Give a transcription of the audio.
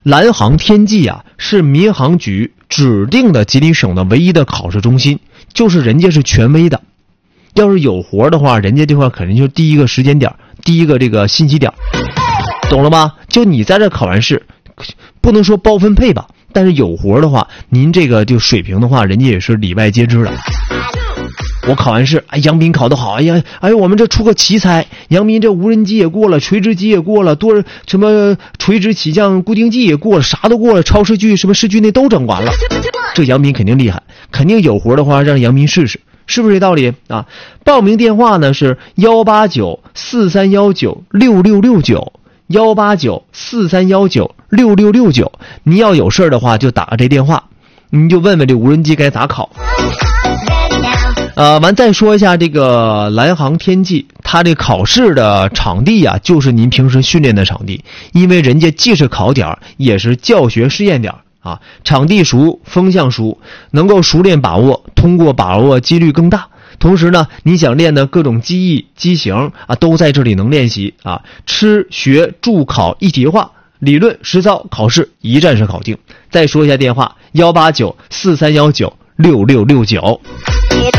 蓝航天际啊，是民航局指定的吉林省的唯一的考试中心，就是人家是权威的。要是有活的话，人家这块肯定就是第一个时间点，第一个这个信息点，懂了吗？就你在这考完试，不能说包分配吧，但是有活的话，您这个就水平的话，人家也是里外皆知的。我考完试，杨斌考得好，我们这出个奇才，杨斌这无人机也过了，垂直机也过了，什么垂直起降固定机也过了，啥都过了，超视距什么视距内都整完了。这杨斌肯定厉害，肯定有活的话让杨斌试试，是不是这道理啊？报名电话呢是18943196669，18943196669，你要有事的话就打个这电话，你就问问这无人机该咋考。完再说一下这个蓝航天际，它这考试的场地啊，就是您平时训练的场地，因为人家既是考点，也是教学试验点啊，场地熟，风向熟，能够熟练把握，通过把握几率更大。同时呢，你想练的各种机翼、机型啊，都在这里能练习啊，吃学住考一体化，理论实操考试一站式考定。再说一下电话：18943196669。